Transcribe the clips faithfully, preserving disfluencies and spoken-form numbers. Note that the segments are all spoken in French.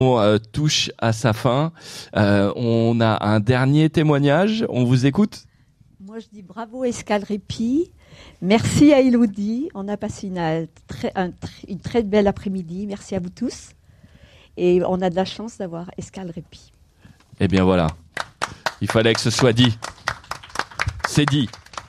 On euh, touche à sa fin. Euh, on a un dernier témoignage. On vous écoute. Moi, je dis bravo Escale Répit. Merci à Elodie. On a passé une, un, un, une très belle après-midi. Merci à vous tous. Et on a de la chance d'avoir Escale Répit. Eh bien voilà. Il fallait que ce soit dit. C'est dit.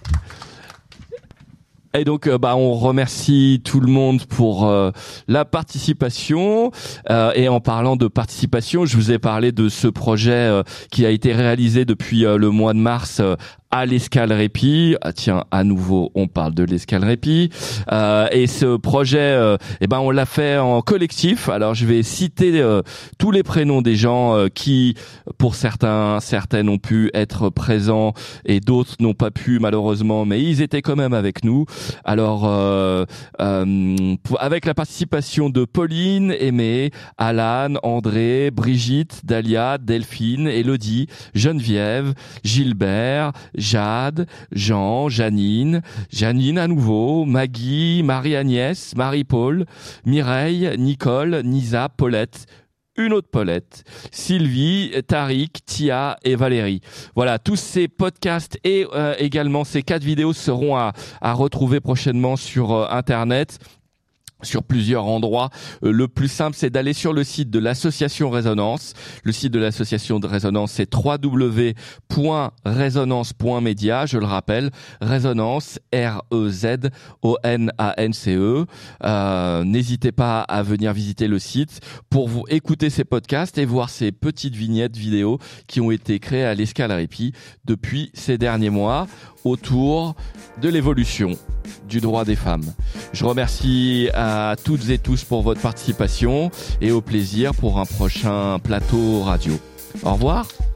Et donc, euh, bah, on remercie tout le monde pour euh, la participation. Euh, et en parlant de participation, je vous ai parlé de ce projet euh, qui a été réalisé depuis euh, le mois de mars euh, à l'Escale Répit. Ah, tiens, à nouveau, on parle de l'Escale Répit. Euh, et ce projet, euh, eh ben, on l'a fait en collectif. Alors, je vais citer euh, tous les prénoms des gens euh, qui, pour certains, certaines ont pu être présents et d'autres n'ont pas pu malheureusement, mais ils étaient quand même avec nous. Alors, euh, euh, pour, avec la participation de Pauline, Aimé, Alan, André, Brigitte, Dalia, Delphine, Elodie, Geneviève, Gilbert, Jade, Jean, Janine, Janine à nouveau, Maggie, Marie-Agnès, Marie-Paul, Mireille, Nicole, Nisa, Paulette, une autre Paulette, Sylvie, Tariq, Tia et Valérie. Voilà, tous ces podcasts et euh, également ces quatre vidéos seront à, à retrouver prochainement sur euh, Internet. Sur plusieurs endroits. Euh, le plus simple, c'est d'aller sur le site de l'association Résonance. Le site de l'association de Résonance, c'est w w w point résonance point media. Je le rappelle, Résonance, R E Z O N A N C E. Euh, n'hésitez pas à venir visiter le site pour vous écouter ces podcasts et voir ces petites vignettes vidéo qui ont été créées à l'Escale Répit depuis ces derniers mois autour de l'évolution du droit des femmes. Je remercie à toutes et tous pour votre participation et au plaisir pour un prochain plateau radio. Au revoir.